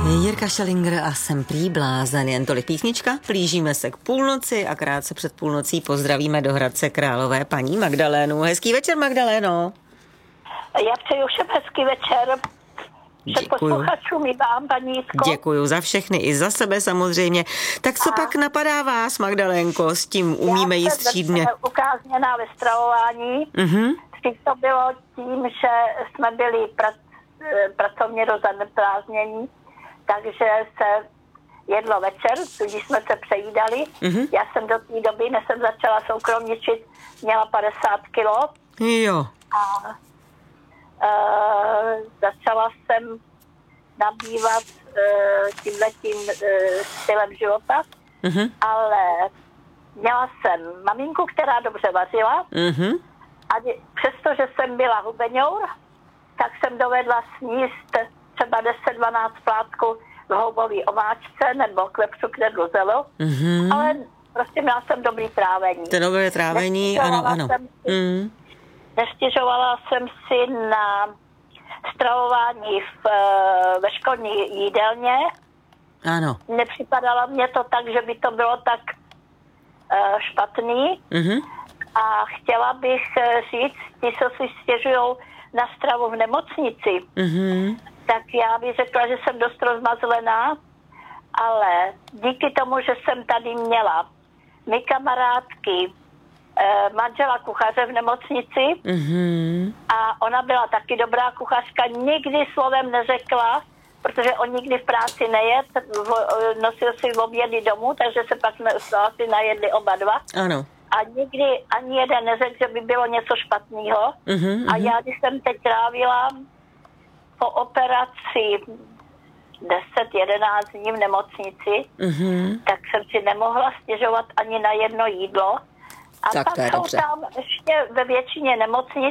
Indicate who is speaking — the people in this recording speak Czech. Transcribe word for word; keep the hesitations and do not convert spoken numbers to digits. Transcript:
Speaker 1: Jirka Šelinger a Jsem prý blázen. Jen tolik písnička. Blížíme se k půlnoci a krátce před půlnocí pozdravíme do Hradce Králové paní Magdalénu. Hezký večer, Magdaléno.
Speaker 2: Já přeju všem hezký večer. Všem posluchačům i vám, paní Jitko.
Speaker 1: Děkuju za všechny, i za sebe samozřejmě. Tak co a... pak napadá vás, Magdalénko, s tím umíme jíst střídmě?
Speaker 2: Já jsem ukázněná ve stravování.
Speaker 1: Mhm.
Speaker 2: To bylo tím, že jsme byli prac, pracovně rozaneprázdnění, takže se jedlo večer, tudíž jsme se přejídali. Mm-hmm. Já jsem do té doby, než jsem začala soukromničit, měla padesát kilo.
Speaker 1: Jo.
Speaker 2: A uh, začala jsem nabývat uh, tímhletím uh, stylem života, mm-hmm. ale měla jsem maminku, která dobře vařila. Mm-hmm. A přestože jsem byla hubeňour, tak jsem dovedla sníst třeba deset dvanáct plátků v houbové omáčce nebo klepsu knedlu zelu, mm-hmm. ale prostě měla jsem dobrý trávení.
Speaker 1: To dobré trávení, ano, ano.
Speaker 2: Jsem si, mm. Nestěžovala jsem si na stravování v, ve školní jídelně.
Speaker 1: Ano.
Speaker 2: Nepřipadalo mě to tak, že by to bylo tak uh, špatný. Mm-hmm. A chtěla bych říct, ti, co si stěžují na stravu v nemocnici, mm-hmm. tak já bych řekla, že jsem dost rozmazlená, ale díky tomu, že jsem tady měla my kamarádky, eh, manžela kuchaře v nemocnici, mm-hmm. a ona byla taky dobrá kuchařka, nikdy slovem neřekla, protože on nikdy v práci nejet, nosil si v obědy domů, takže se pak asi najedli oba dva.
Speaker 1: Ano.
Speaker 2: A nikdy ani jeden neřekl, že by bylo něco špatného. Uh-huh, a já, když jsem teď trávila po operaci deset jedenáct dní v nemocnici, uh-huh. tak jsem si nemohla stěžovat ani na jedno jídlo. A
Speaker 1: tak
Speaker 2: pak jsou
Speaker 1: dobře.
Speaker 2: tam ještě ve většině nemocnic